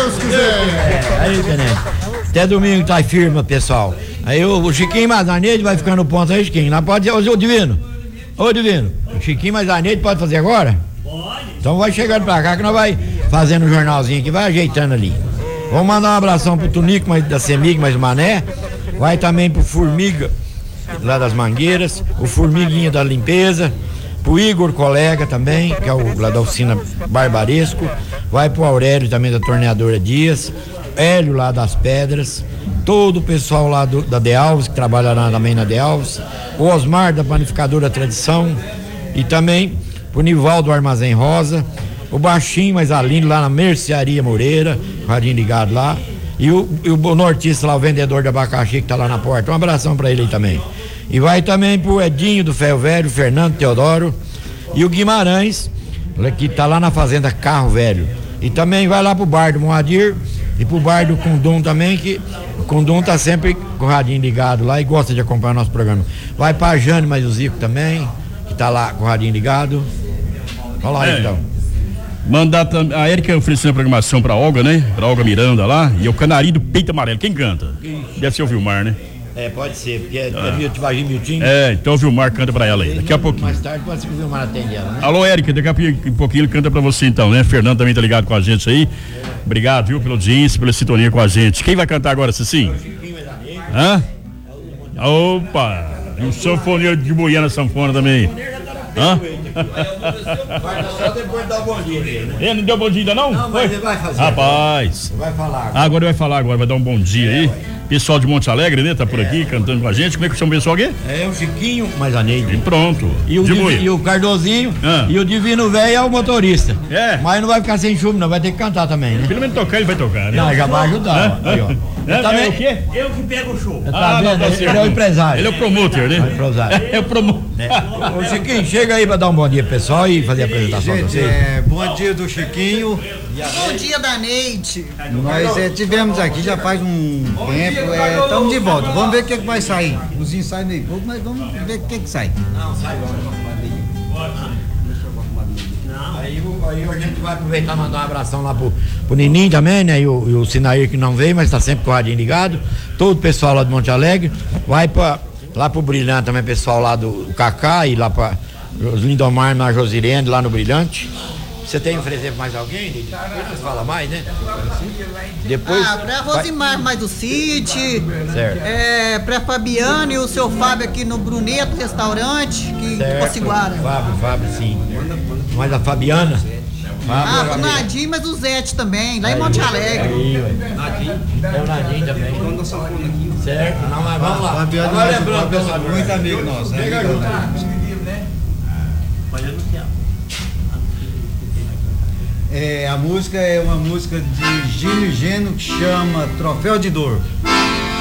Deus quiser. Aí, tenente. Até domingo tá firme, pessoal. Aí o Chiquinho Mazanete vai ficar no ponto aí, Chiquinho. Lá pode ser, ô Divino. Ô Divino, o Chiquinho Mazanete pode fazer agora? Pode. Então vai chegando pra cá que nós vai fazendo um jornalzinho aqui, vai ajeitando ali. Vamos mandar um abração pro Tunico da Semig, mais o Mané. Vai também pro Formiga, lá das Mangueiras. O Formiguinha da Limpeza. Pro Igor, colega também, que é o lá da oficina Barbaresco. Vai pro Aurélio também da Torneadora Dias. Hélio lá das Pedras. Todo o pessoal lá da De Alves, que trabalha lá também na De Alves. O Osmar da Panificadora Tradição. E também pro Nivaldo do Armazém Rosa. O Baixinho, mas Alindo lá na Mercearia Moreira. Radinho ligado lá. E o nortista lá, o vendedor de abacaxi que tá lá na porta. Um abração pra ele aí também. E vai também pro Edinho do Ferro Velho, Fernando Teodoro. E o Guimarães, que tá lá na fazenda Carro Velho. E também vai lá pro bar do Moadir e pro bar do Condom também, que o Condom tá sempre com o radinho ligado lá e gosta de acompanhar nosso programa. Vai pra Jane, mas o Zico também, que tá lá com o radinho ligado. Olha lá então. Mandar a Érica oferecendo a programação pra Olga, né? Pra Olga Miranda lá. E o Canarim do Peito Amarelo. Quem canta? Deve ser o Vilmar, né? Pode ser, porque é Miltinho. Então o Vilmar canta pra ela aí, daqui a pouquinho. Mais tarde pode ser que o Vilmar atende ela, né? Alô, Érica, daqui a pouquinho ele canta pra você então, né? Fernando também tá ligado com a gente aí. Obrigado, viu, pela audiência, pela sintonia com a gente. Quem vai cantar agora, Cici? Hã? Opa! E o sanfoneiro de Goiânia Sanfona também. Hã? Só depois dar o bom dia dele, né? Ele não deu bom dia ainda não? Não, mas ele vai fazer. Rapaz. Ele vai falar agora. Agora ele vai falar agora, vai dar um bom dia aí. Pessoal de Monte Alegre, né? Tá por aqui cantando com a gente. Como é que chama o pessoal aqui? É o Chiquinho, mais a Neide. E pronto. E o Cardozinho. E o Divino Velho é o motorista. Mas não vai ficar sem chuva, não. Vai ter que cantar também, né? Pelo menos tocar, ele vai tocar, né? Não, já vai ajudar. Aí, ó. É o quê? Eu que pego o show. Tá vendo? Ele é o empresário. Ele é o promotor, né? É o promotor. Ô Chiquinho, chega aí pra dar um bom dia pro pessoal e fazer a apresentação gente, pra vocês. Bom dia do Chiquinho. Bom dia da Neide. Nós tivemos aqui já faz um tempo, estamos de volta. Vamos ver o que vai sair. Os ensaios meio pouco, mas vamos ver o que sai. Não, sai Aí a gente vai aproveitar e mandar um abração lá pro Nininho também, né? E o Sinair que não veio, mas tá sempre com o radinho ligado. Todo o pessoal lá do Monte Alegre. Vai lá pro Brilhante também, pessoal lá do Cacá e lá pra Lindomar, na Josirene, lá no Brilhante. Você tem oferecer pra mais alguém? Depois fala mais, né? Depois. Pra Rosimar mais do City. Certo. Pra Fabiano e o seu Fábio aqui no Bruneto Restaurante, que Cociguara. Fábio, sim. Mais a Fabiana. O Nadim, mas o Zete também, lá em Monte Alegre. É o Nadim também. Certo, não, mas vamos lá. Agora lembrando, pessoal, muito amigo nosso, né? Pega junto. A música é uma música de Gino e Geno que chama Troféu de Dor.